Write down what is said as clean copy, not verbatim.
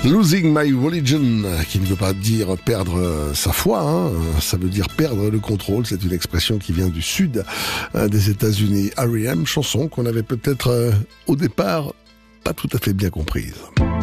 Losing my religion, qui ne veut pas dire perdre sa foi, hein. Ça veut dire perdre le contrôle. C'est une expression qui vient du sud des États-Unis. R.E.M., chanson qu'on avait peut-être au départ pas tout à fait bien comprise.